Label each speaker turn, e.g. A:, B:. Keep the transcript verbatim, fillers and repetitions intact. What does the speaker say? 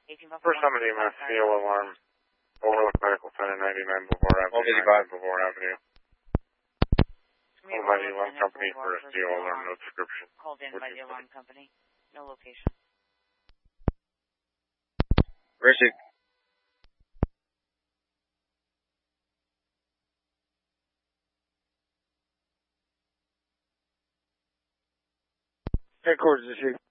A: First time at E M S, C O alarm. Overlook Medical Center, ninety-nine Beauvoir Avenue.
B: fifty-five.
A: Beauvoir Avenue. Called by the alarm company for a C O alarm, no description.
C: Called in by the alarm company. No location.
B: Rishi.
A: Headquarters, Chief.